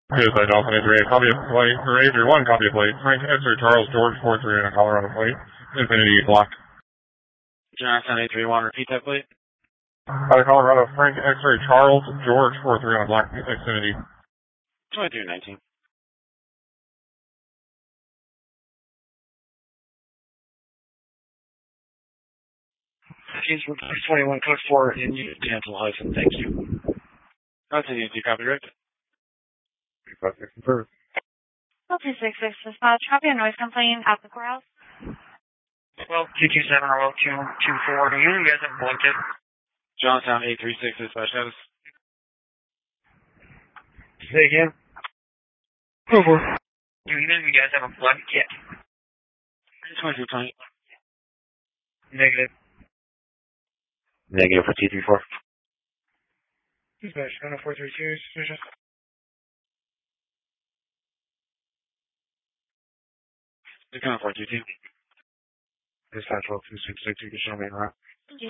Here's my Dolphin X-ray, copy of plate, Razor 1 copy of plate, Frank X-ray Charles George 43 in a Colorado plate, Infinity block. Johnson 831, repeat that plate. Colorado, Frank X-ray Charles George 43 on a black Xfinity. 2219. He's 21 code 4 in unit cancel hyphen, thank you. Continue to copy direct. 356 confirmed. 266 dispatch, copy a noise complaint at the courthouse. Well, 227 or well, 224, do you guys have a blanket? Johnstown 836 dispatch status. Say again? Over. Do either of you guys have a blanket? 2220. Negative. Negative for T34. Dispatch 10432, suspicious. Become 422. Dispatch 12662, you can show me around.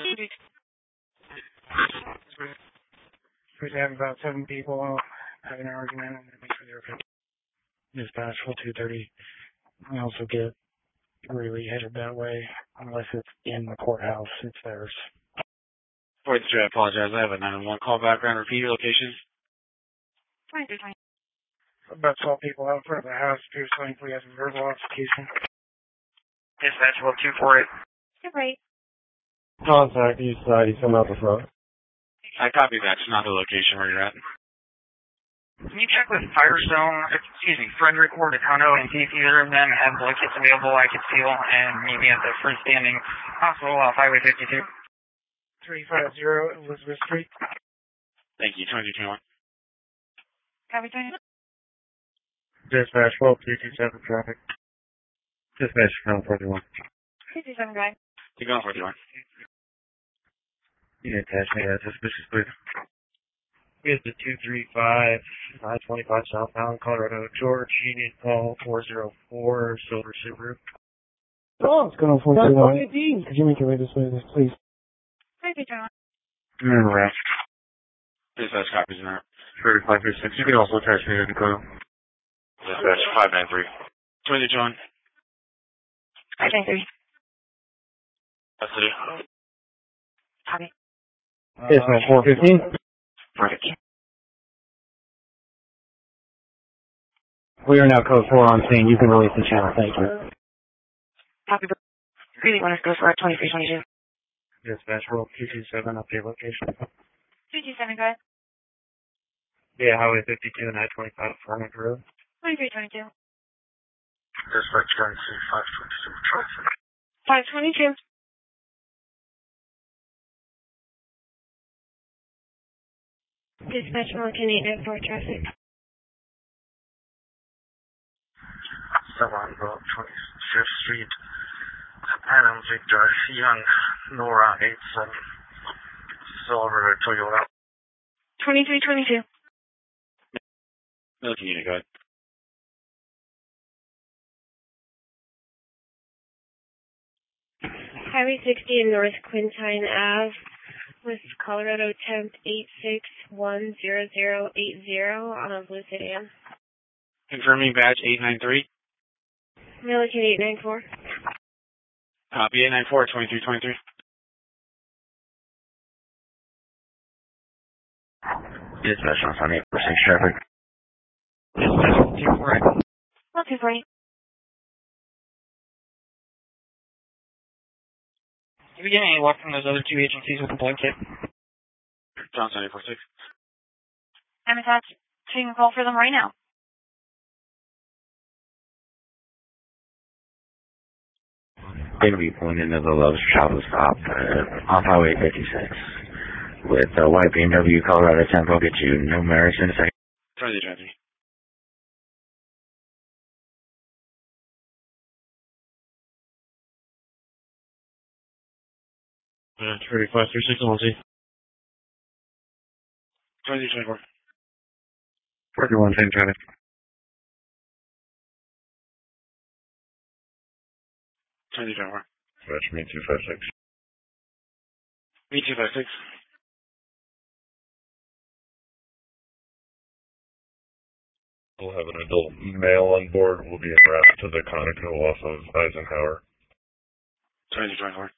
We have about 7 people having an argument and then for their opinion. Dispatch 230. We also get really headed that way unless it's in the courthouse. It's theirs. 43, I apologize. I have a 911 call background. Repeat your location. 2320. About 12 people out in front of the house. Appears likely has a verbal altercation. Dispatch 248. Super 8. Contact east side, he's coming out the front. I copy that. It's not the location where you're at. Can you check with Frederick or Dakano and see if either of them have blankets available I could steal and meet me at the freestanding hospital off Highway 52? 350 Elizabeth Street. Thank you. 2221. Copy 20. Dispatch 12327 traffic. Dispatch 41. 227 guy. Keep going 41. You attach me as suspicious, please. Here's the 235, I-25 southbound, Colorado, George, Union call 404, Silver Subaru. Oh, it's going on 421. Could you make your way this way, please? 2321. Remember, Raf. Dispatch copies in there. 3536. You can also attach me to the code. Dispatch 593. 2221. 593. That's it. Copy. Dispatch 415. Perfect. We are now code 4 on scene. You can release the channel. Thank you. Copy. Really want to go for 2322. Dispatch 227, update location. 227 guy. Yeah, Highway 52 and I-25 Farming Road. 2322. Dispatch 522 traffic. 522. Dispatch Milliken 894 traffic. 7 Road, 25th Street. Adam Victor Young, Nora 87. Silver Toyota. 2322. Military unit, go ahead. Highway 60 in North Quintine Ave with Colorado temp 8610080 on a blue sedan. Confirming badge 893. Milliken 894. Copy 894, 2323. Dispatch on 846 traffic. Dispatch 248. 1240. Did we get any luck from those other 2 agencies with the blanket? Johnson 846. I'm attached. So you can call for them right now. Going to be pulling into the Love's Travel Stop off Highway 56 with a white BMW Colorado temp. I'll get you numerics in a second. 2323. 3536 on Z. 2324. 41 10 traffic. Dispatch me 256. Me 256. We'll have an adult male on board. We'll be en route to the Conoco off of Eisenhower. 2224.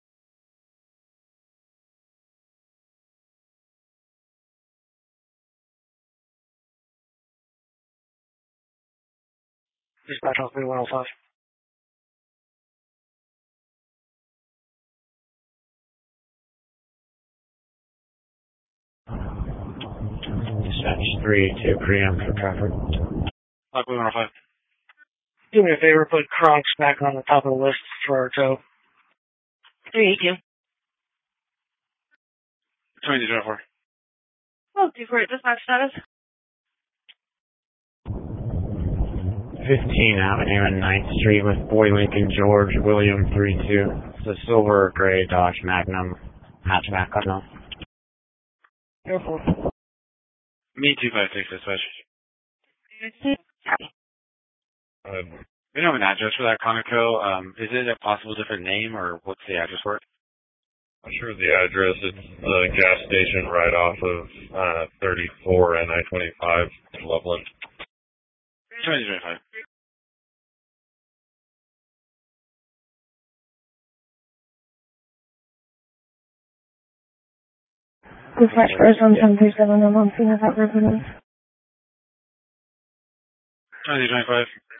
Dispatch on 3105. Dispatch 3 to preempt for traffic. Lock 105. Do me a favor, put Crocs back on the top of the list for our tow. 382. 2224. Oh, do for dispatch status. 15 Avenue and 9th Street with Boy Lincoln George William 32. It's a silver gray Dodge Magnum hatchback. I don't know. Airport. Me 256 dispatch. We don't have an address for that Conoco. Is it a possible different name, or what's the address for it? I'm sure the address, it's the gas station right off of 34 and I-25 in Loveland. 2225. Dispatch first on 737 and 1 scene of that resident. 2225.